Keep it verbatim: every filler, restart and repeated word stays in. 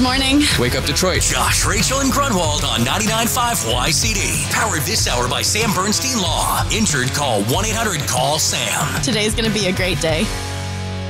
Good morning. Wake Up Detroit. Josh, Rachel, and Grunwald on ninety-nine point five Y C D. Powered this hour by Sam Bernstein Law. Injured, call one eight hundred call SAM. Today's going to be a great day.